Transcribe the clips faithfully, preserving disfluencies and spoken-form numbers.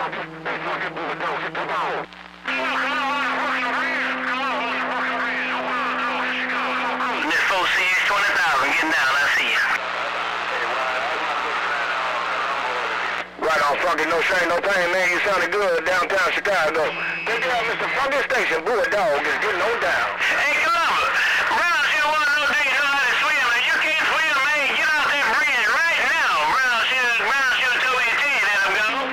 Funky, no shame, no pain, man. You sounded good downtown Chicago. Take it out, Mister Funky Station. Bulldog is getting on down. Hey, Columba, Brown should want to know do you know how to swim, man. You can't swim, man. Get off that bridge right now. Brown should, Brown should have told me to tell you that I'm gone.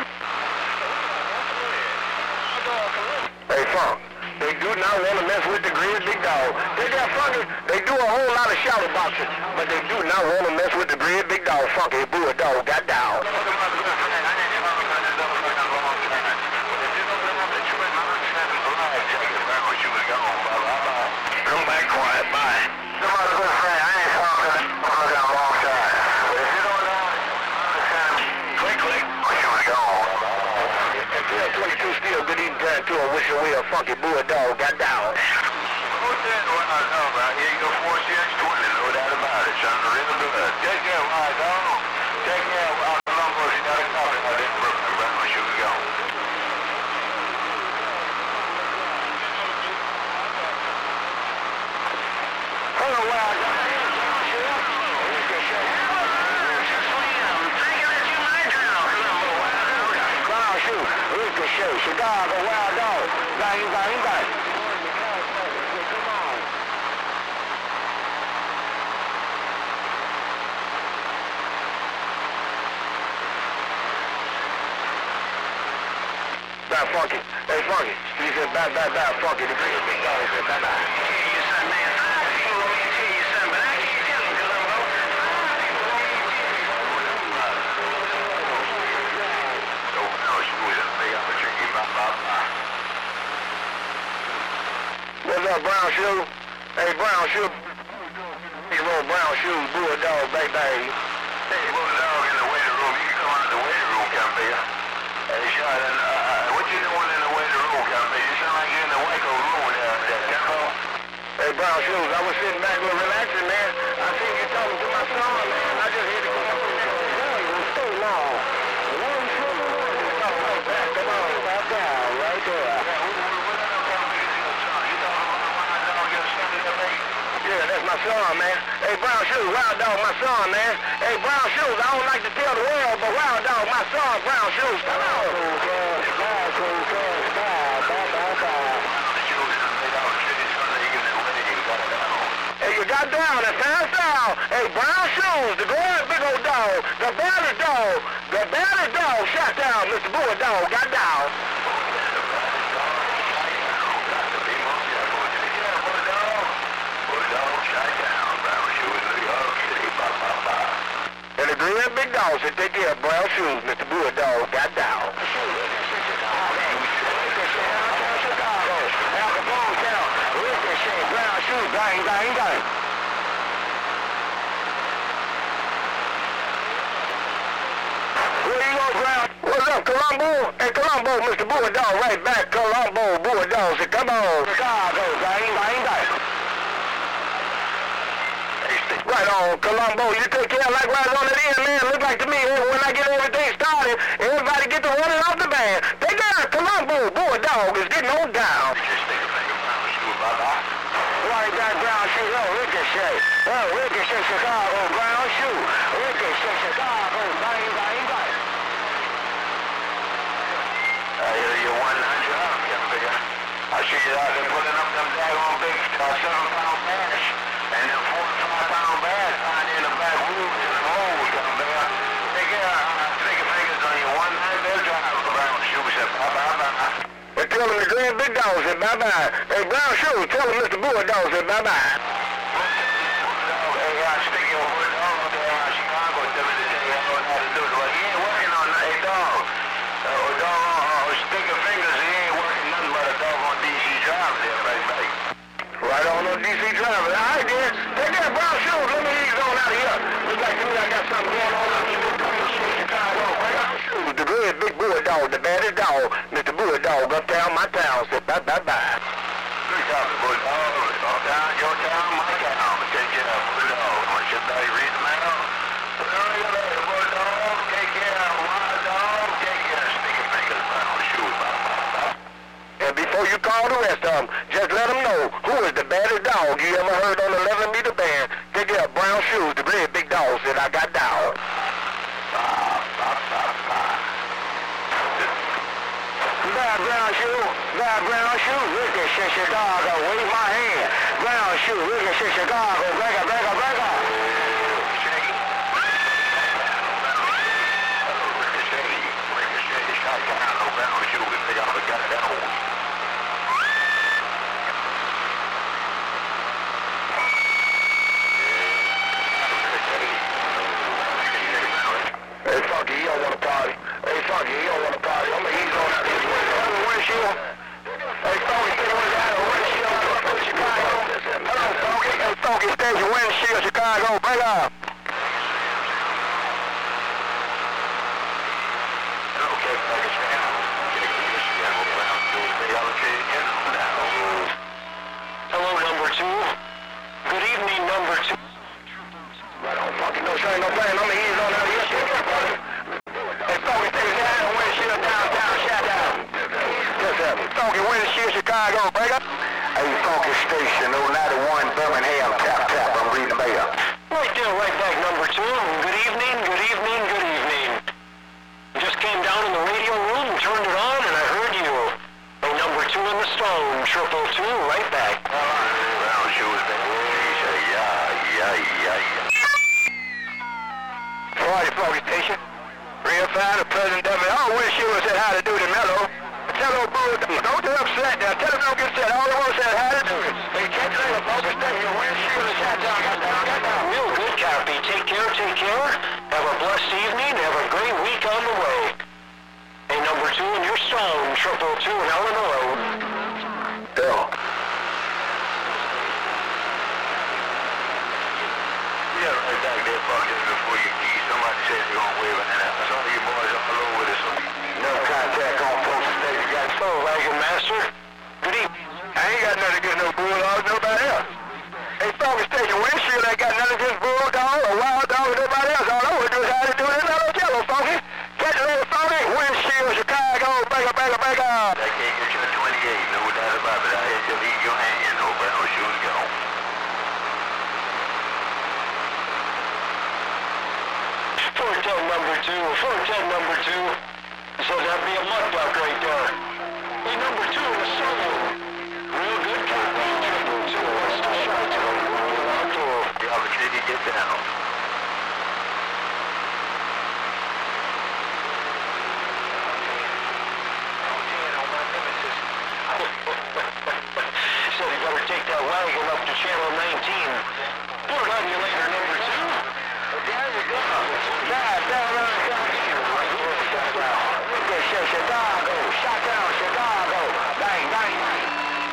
Hey, Funk, they do not want to mess with the Grizz Big Dog. Take that, Funky. They do a whole lot of shadow boxing, but they do not want to mess with the Grizz Big Dog. Funky Bulldog got down. Come back quiet, bye. Somebody's good friend, I ain't talking. I'm looking on the wrong side. But if you don't know, Click, click. she was gone. And P L twenty-two still good eating time to her. Wish her well. Funky Bulldog got down. Who said what I know about? Here you go, four six twenty, no doubt about it. Son, really good. Take care, right, dog. Take care. I'll Columba, she got a copy. I didn't Brooklyn, Brown, she was gone. Chicago, wild dog. Bang, bang, bang. Bye, Funky. Hey, Funky. He said, bye, bye, bye, Funky. The Grizz Big Dog said, bye, bye. What's up, Brown Shoe? Hey, Brown Shoe. Hey, roll Brown Shoes, Bulldog, baby. Hey, Bulldog in the waiting room. You can come out of the waiting room, Campbell. Hey, Sean, uh, what you doing in the waiting room, Campbell? You sound like you're in the Waco room down there, Campbell. Hey, Brown Shoes, I was sitting back with relaxing, man. I seen you talking to my son, man. I just hit the come up with that. It was so long. One, two, come on, back, come on, back down, right there. Yeah, that's my son, man. Hey, Brown Shoes, Wild Dog, my son, man. Hey, Brown Shoes, I don't like to tell the world, but Wild Dog, my son, Brown Shoes, come on. Hey, you got down and fast out. Hey, Brown Shoes, the great big old dog, the battered dog, the battered dog shot down, Mister Bulldog got down. And the Grizz Big Dog said, take care of Brown Shoes, Mister Bulldog got down. Brown Shoes, bang, bang, bang. Where you go, Brown? What's up, Columbo? Hey, Columbo, Mister Bulldog, right back. Columbo, Bulldog said, come on. Chicago, bang, bang, bang. Right on, Columbo. You take care like right on it in, man. Look like to me, when I get everything started, everybody get the running off the band. Take care, Columbo. Bulldog is getting on down. Right back, Brown Shoe. Oh, Ricochet. Oh, Ricochet, Chicago, Brown Shoe. Ricochet, Chicago, bang, bang, bang. I hear you one hundred up, Campbell. I see you out there putting up them daggone big uh, seven pound bass. And them four and five pound bass lying in the back rooms in the holes, Campbell. Take care, uh, stick your fingers on your one night bell drive, Brown Shoe. Said bye bye bye. And tell him the Grizz Big Dog said bye bye. Hey, Brown Shoe, tell him Mister Bulldog said bye bye. Hey, I stick your foot over there in Chicago. Tell me to tell you how to do it. Well, he ain't working on that, hey, dog. Uh, dog, uh, stick your fingers, he ain't working nothing but a dog on D C drive there, right, right. Right on on D C driver. All right, then. Take that Brown Shoes. Let me ease on out of here. Looks like to me I got something going on out here with Chicago. Brown Shoes. The Grizz Big Bulldog, the baddest dog. Mister Bulldog, uptown, my town. Said bye, bye, bye. Good job, Bulldog. Uptown, your town, my town. Take care of Bulldog. Want your buddy read the mail? Well, you later, Bulldog. Take care, Wild Dog. Take care, stick your fingers, Brown all the rest of them. Just let them know who is the baddest dog you ever heard on the eleven meter band. They get brown shoes, the red big dog said I got dog. Bad brown shoe, bad brown shoe, look at shit Chicago, wave my hand. Brown shoe, look at shit Chicago, breaker, breaker, breaker. Hey, Funky, you don't want to party. Hey, Funky, you don't want to party. I'm going to ease on out this window. Windshield. Hey, Funky, stay with that windshield. I'm going to Chicago. Hello, Funky. Hey, Funky, stay your windshield, Chicago. Break up. Okay, Funky, stay out. Hello, number two. Good evening, number two. Right on, Funky. No shame, no blame. I'm going to ease on out here. Hey, Funky, stay with that windshield. Down, down, shut down. Yes, sir. Funky, windshield, Chicago. Break up. Hey, Funky Station, oh ninety-one, Birmingham. Tap, tap. I'm reading the mail. Right there, right back, number two. Good evening, good evening, good evening. Just came down in the radio room and turned it on, and I heard you. Hey, number two in the stone, triple two, right back. Brown shoes, baby. Yeah, yeah, yeah, yeah. Friday, Funky Station. Real fine, the President Devin. Oh, windshield said how to do the mellow. Tell old bull, don't get upset now. Tell him don't get upset. All the one said how to do it. Hey, catch later, Funky Station. Your windshield is shut down, got down, got down. Real good, Cappy. Take care, take care. Have a blessed evening. Have a great week on the way. Hey, number two in your stone, triple two in Illinois. Bill. Yeah, right back there, Funky, before you key. Somebody says you're going to wave an app. Some of you boys all over this. No contact on post state. You got so wagon master. Good evening. I ain't got nothing against no bulldogs, nobody else. Hey, Funky Station windshield ain't got nothing against bulldog or wild dog or nobody else. All I would do is how to do it in Mellow Jello, Funky. Catch it later, Funky. Windshield, Chicago, breaker, breaker, breaker. I can't get you a twenty-eight, no doubt about it. I had to leave your hand, no brown shoes gone. four ten number two, four ten number two. So that'd be a mud duck right there. Hey, number two in the solo. Real good, Captain. Triple two, west of Charlotte. The opportunity to get down. Said he better take that wagon up to channel nineteen. Put it on you later, number two. There you go. Yeah, down around down here. Right there, shut down. Look at shit, Chicago. Shut down, Chicago. Bang, bang, bang.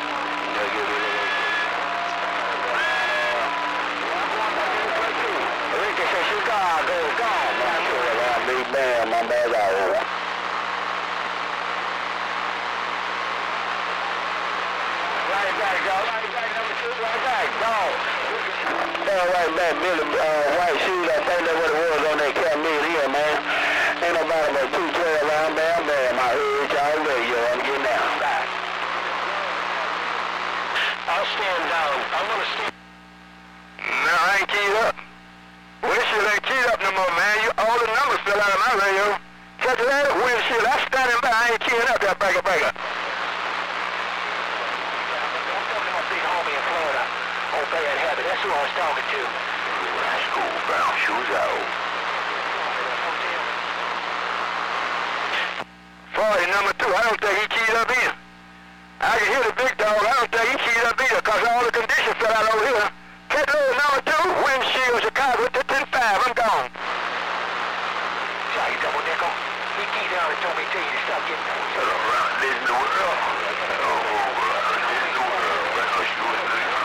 Look at shit, Chicago. Gone. That's what I big man, my bad out. Right back, go. Right back, number two. Right back, go. Yeah, right back, Billy, uh, white shoes, I think that's what it was on that cat meal here, man. Ain't nobody but two twelve around there, man. My head, y'all radio, I'm getting down. Back. I'll stand down. I'm gonna stand. No, I ain't keyed up. Windshield ain't keyed up no more, man. You, all the numbers fell out of my radio. Check it out, windshield, I'm standing by. I ain't keying up that breaker, breaker. Bad habit. That's who I was talking to. That's cool. Brown shoes out. Forty number two. I don't think he keyed up either. I can hear the big dog. I don't think he keyed up either because all the conditions fell out over here. Catch little number two. Windshield, Chicago, ten five. I'm gone. Sorry, double nickel. He keyed down and told me to tell you to stop getting down. Shut up, around. This is the world. Oh, this is the world. Brown shoes.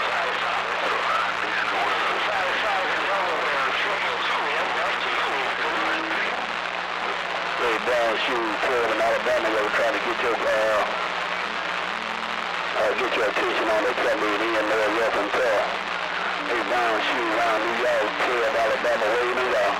Brown shoes, Ford in Alabama, they were trying to get your, uh, uh, get your attention on that coming in there, rough and tough. Hey, brown shoes around New York, Ford, Alabama, waving it out.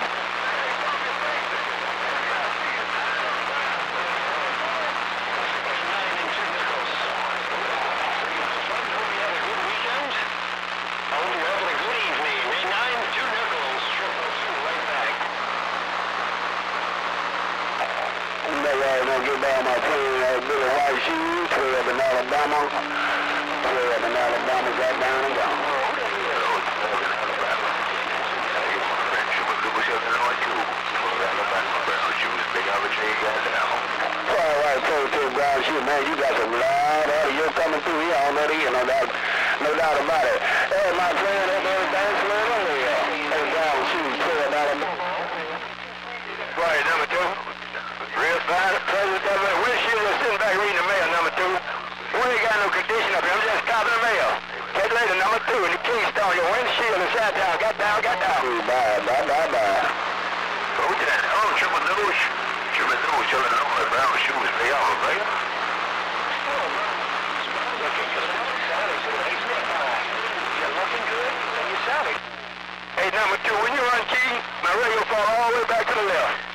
gonna get down my plane, uh, Billy White Shoes, twelve in Alabama. twelve in Alabama, got down and gone. All right, twelve brown shoe, man, you got some loud audio coming through here already, you know that, no doubt about it. Hey, my friend, hope everything's flowing over here. Hey, brown shoes, twelve Alabama. Right, number two. Real fine. President of the windshield is sitting back reading the mail, number two. We ain't got no condition up here. I'm just copying the mail. Catch you later, number two. And the keystone, your windshield is shut down. Got down, got down. Bye, bye, bye, bye. Who's that? Oh, Triple News. Triple News, Illinois. Brown shoes, pay off, right? Hey, number two, when you run key, my radio fall all the way back to the left.